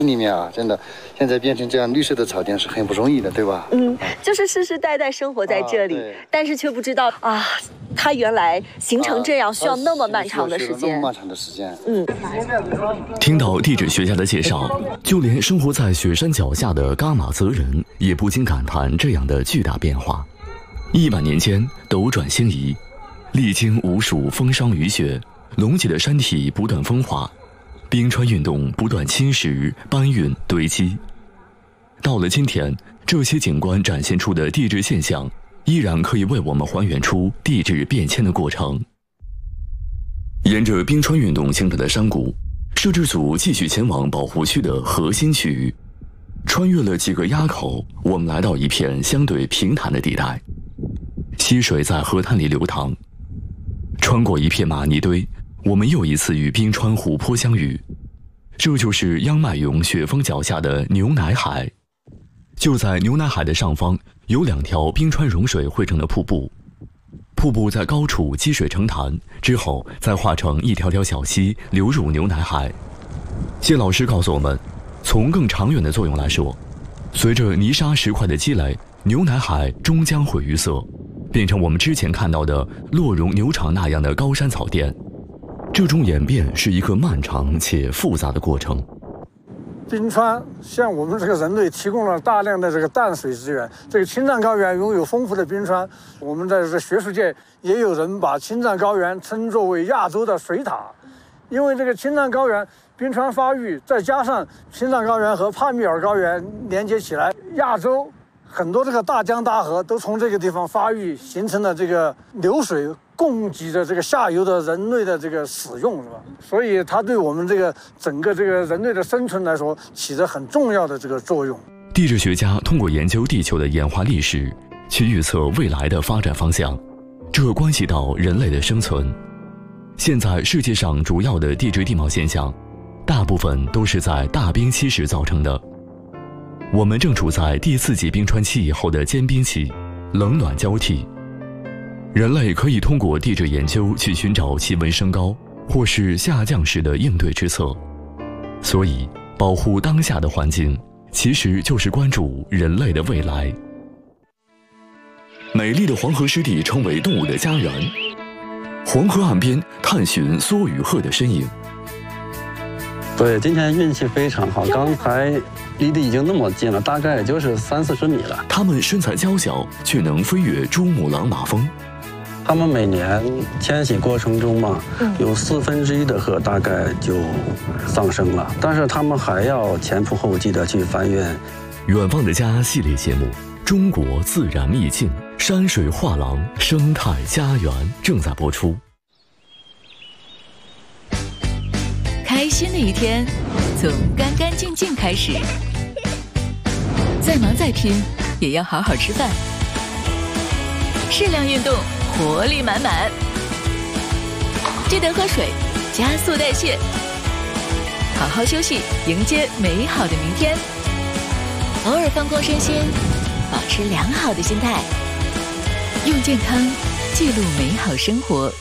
里面啊，真的现在变成这样绿色的草甸是很不容易的，对吧？ 就是世世代代生活在这里，但是却不知道啊，它原来形成这样需要那么漫长的时间。 听到地质学家的介绍，就连生活在雪山脚下的噶玛泽人也不禁感叹这样的巨大变化。100年间斗转星移，历经无数风霜雨雪，隆起的山体不断风化。冰川运动不断侵蚀、搬运、堆积，到了今天，这些景观展现出的地质现象，依然可以为我们还原出地质变迁的过程。沿着冰川运动形成的山谷，摄制组继续前往保护区的核心区域。穿越了几个垭口，我们来到一片相对平坦的地带，溪水在河滩里流淌。穿过一片玛尼堆，我们又一次与冰川湖泊相遇，这就是央迈勇雪峰脚下的牛奶海。就在牛奶海的上方，有2条冰川融水汇成的瀑布，瀑布在高处积水成潭，之后再化成一条条小溪流入牛奶海。谢老师告诉我们，从更长远的作用来说，随着泥沙石块的积累，牛奶海终将会淤塞，变成我们之前看到的洛绒牛场那样的高山草甸。这种演变是一个漫长且复杂的过程。 冰川向我们这个人类提供了大量的这个淡水资源。这个青藏高原拥有丰富的冰川，我们在这个学术界也有人把青藏高原称作为亚洲的水塔，因为这个青藏高原冰川发育，再加上青藏高原和帕米尔高原连接起来，亚洲很多这个大江大河都从这个地方发育，形成了这个流水供给着这个下游的人类的这个使用，是吧？所以它对我们这个整个这个人类的生存来说，起着很重要的这个作用。 地质学家通过研究地球的演化历史，去预测未来的发展方向，这关系到人类的生存。现在世界上主要的地质地貌现象，大部分都是在大冰期时造成的。我们正处在第4纪冰川期以后的间冰期，冷暖交替。人类可以通过地质研究去寻找气温升高或是下降时的应对之策。所以，保护当下的环境，其实就是关注人类的未来。美丽的黄河湿地成为动物的家园，黄河岸边探寻梭与鹤的身影。 对，今天运气非常好，刚才离得已经那么近了，大概也就是30-40米了。 它们身材娇小，却能飞越珠穆朗玛峰。 它们每年迁徙过程中嘛，有1/4的鹤大概就丧生了，但是它们还要前仆后继的去翻越。 远方的家系列节目，中国自然秘境，山水画廊，生态家园正在播出。 开心的一天，从干干净净开始。再忙再拼，也要好好吃饭。适量运动，活力满满。记得喝水，加速代谢。好好休息，迎接美好的明天。偶尔放空身心，保持良好的心态。用健康记录美好生活。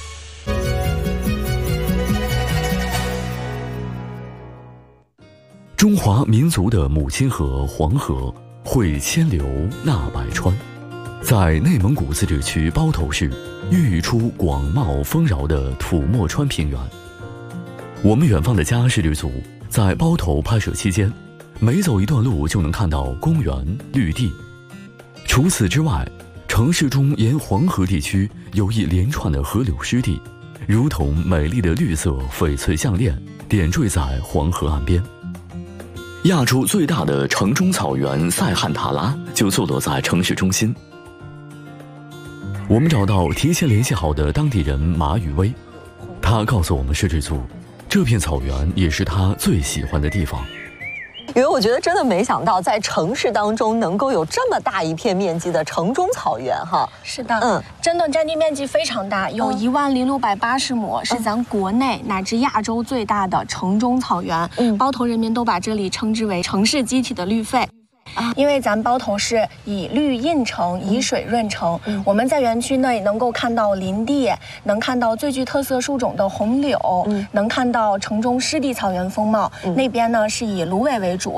中华民族的母亲河黄河汇千流纳百川，在内蒙古自治区包头市孕育出广袤丰饶的土默川平原。我们远方的家摄制组在包头拍摄期间，每走一段路就能看到公园绿地。除此之外，城市中沿黄河地区有一连串的河流湿地，如同美丽的绿色翡翠项链点缀在黄河岸边。亚洲最大的城中草原塞罕塔拉就坐落在城市中心。我们找到提前联系好的当地人马宇威，他告诉我们摄制组，这片草原也是他最喜欢的地方。 因为我觉得真的没想到，在城市当中能够有这么大一片面积的城中草原哈。 是的，真的占地面积非常大，有10680亩，是咱国内乃至亚洲最大的城中草原。包头人民都把这里称之为城市机体的绿肺。因为咱包头是以绿印城，以水润城。我们在园区内能够看到林地，能看到最具特色树种的红柳，能看到城中湿地草原风貌。那边呢是以芦苇为主。